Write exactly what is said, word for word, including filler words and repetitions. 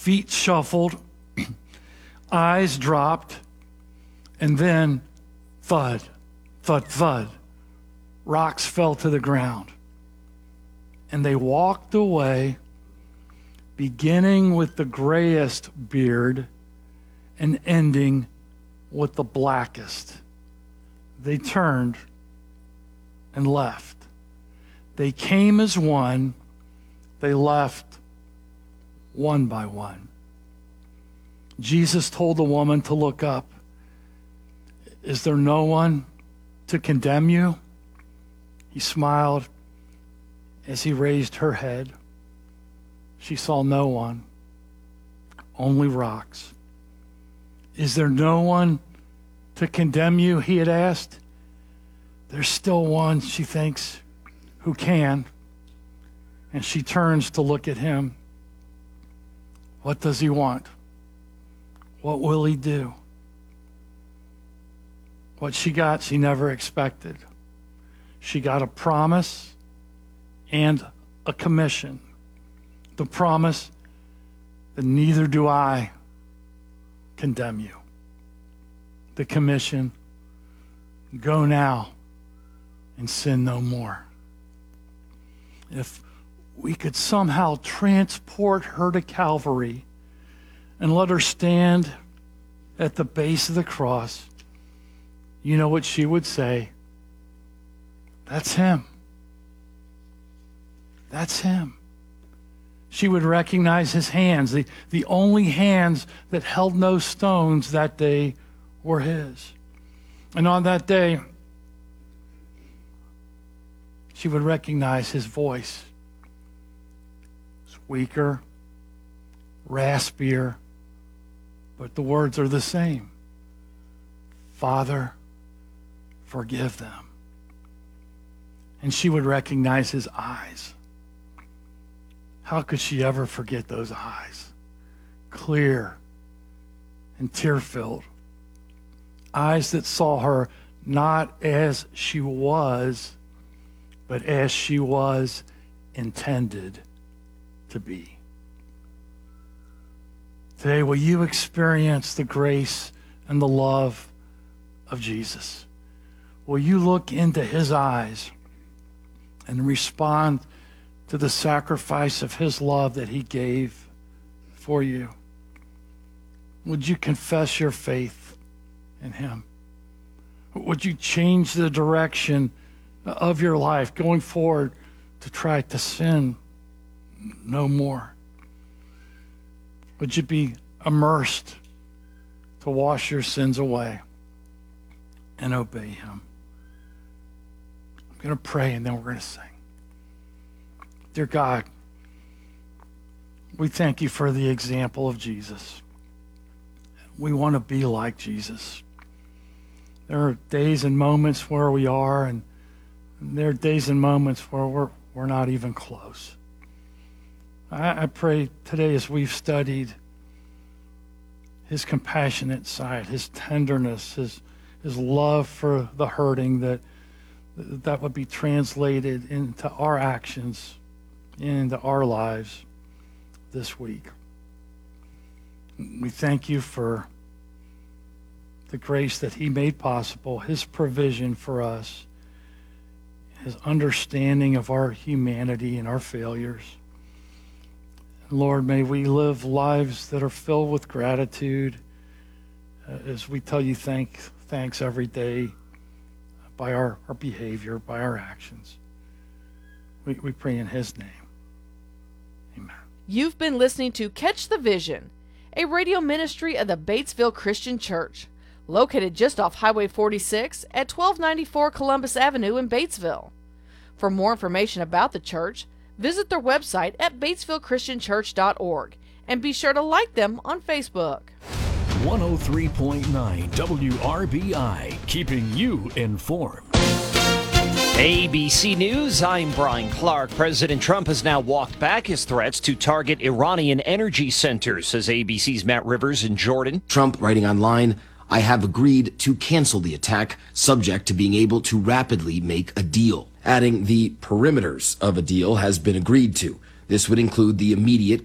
feet shuffled, eyes dropped, and then thud, thud, thud. Rocks fell to the ground. And they walked away, beginning with the grayest beard and ending with the blackest. They turned and left. They came as one. They left one by one. Jesus told the woman to look up. Is there no one to condemn you? He smiled as he raised her head. She saw no one, only rocks. Is there no one to condemn you? He had asked. There's still one, she thinks, who can. And she turns to look at him. What does he want? What will he do? What she got, she never expected. She got a promise and a commission. The promise that neither do I condemn you. The commission, go now and sin no more. If we could somehow transport her to Calvary and let her stand at the base of the cross, you know what she would say? That's him. That's him. She would recognize his hands. The, the only hands that held no stones that day were his. And on that day, she would recognize his voice. It's weaker, raspier, but the words are the same. Father, forgive them. And she would recognize his eyes. How could she ever forget those eyes? Clear and tear-filled. Eyes that saw her not as she was, but as she was intended to be. Today, will you experience the grace and the love of Jesus? Will you look into his eyes and respond to the sacrifice of his love that he gave for you? Would you confess your faith in him? Would you change the direction of your life going forward to try to sin no more? Would you be immersed to wash your sins away and obey him? I'm going to pray and then we're going to sing. Dear God, we thank you for the example of Jesus. We want to be like Jesus. There are days and moments where we are, and there are days and moments where we're, we're not even close. I, I pray today as we've studied his compassionate side, his tenderness, his, his love for the hurting, that that would be translated into our actions, into our lives this week. We thank you for the grace that he made possible, his provision for us, his understanding of our humanity and our failures. And Lord, may we live lives that are filled with gratitude uh, as we tell you thank, thanks every day by our, our behavior, by our actions. We, we pray in his name. Amen. You've been listening to Catch the Vision, a radio ministry of the Batesville Christian Church, located just off Highway forty-six at twelve ninety-four Columbus Avenue in Batesville. For more information about the church, visit their website at batesville christian church dot org and be sure to like them on Facebook. one oh three point nine W R B I, keeping you informed. A B C News, I'm Brian Clark. President Trump has now walked back his threats to target Iranian energy centers, says A B C's Matt Rivers in Jordan. Trump writing online, I have agreed to cancel the attack, subject to being able to rapidly make a deal. Adding the perimeters of a deal has been agreed to. This would include the immediate